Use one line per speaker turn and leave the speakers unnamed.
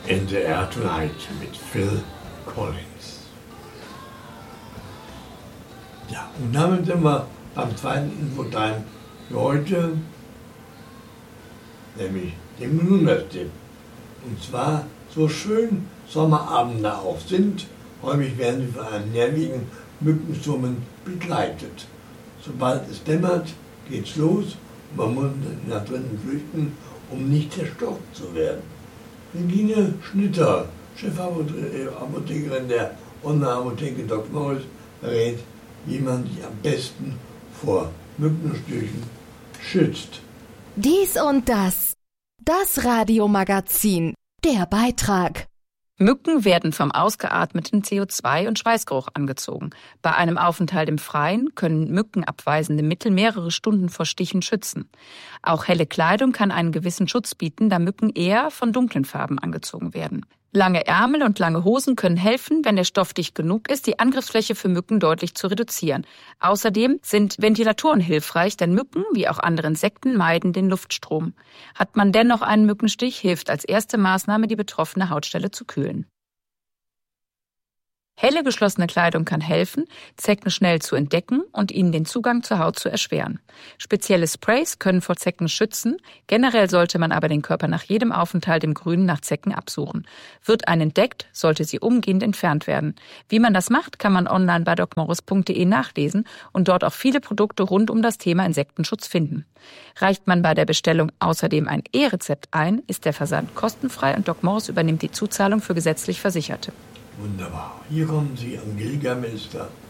in the Air Tonight mit Phil Collins. Ja, und damit sind wir beim zweiten Infotime für heute, nämlich dem Gesundheitstipp. Und zwar, so schön Sommerabende auch sind, häufig werden sie von einem nervigen Mückensummen begleitet. Sobald es dämmert, geht's los und man muss nach drinnen flüchten, um nicht zerstört zu werden. Regine Schnitter, Chefapothekerin der Online-Apotheke Doc Morris, berät, wie man sich am besten vor Mückenstichen schützt.
Dies und das. Das Radiomagazin. Der Beitrag.
Mücken werden vom ausgeatmeten CO2 und Schweißgeruch angezogen. Bei einem Aufenthalt im Freien können mückenabweisende Mittel mehrere Stunden vor Stichen schützen. Auch helle Kleidung kann einen gewissen Schutz bieten, da Mücken eher von dunklen Farben angezogen werden. Lange Ärmel und lange Hosen können helfen, wenn der Stoff dicht genug ist, die Angriffsfläche für Mücken deutlich zu reduzieren. Außerdem sind Ventilatoren hilfreich, denn Mücken, wie auch andere Insekten, meiden den Luftstrom. Hat man dennoch einen Mückenstich, hilft als erste Maßnahme, die betroffene Hautstelle zu kühlen. Helle geschlossene Kleidung kann helfen, Zecken schnell zu entdecken und ihnen den Zugang zur Haut zu erschweren. Spezielle Sprays können vor Zecken schützen, generell sollte man aber den Körper nach jedem Aufenthalt im Grünen nach Zecken absuchen. Wird eine entdeckt, sollte sie umgehend entfernt werden. Wie man das macht, kann man online bei docmorris.de nachlesen und dort auch viele Produkte rund um das Thema Insektenschutz finden. Reicht man bei der Bestellung außerdem ein E-Rezept ein, ist der Versand kostenfrei und Doc Morris übernimmt die Zuzahlung für gesetzlich Versicherte.
Wunderbar. Hier kommen Sie am Gilgameester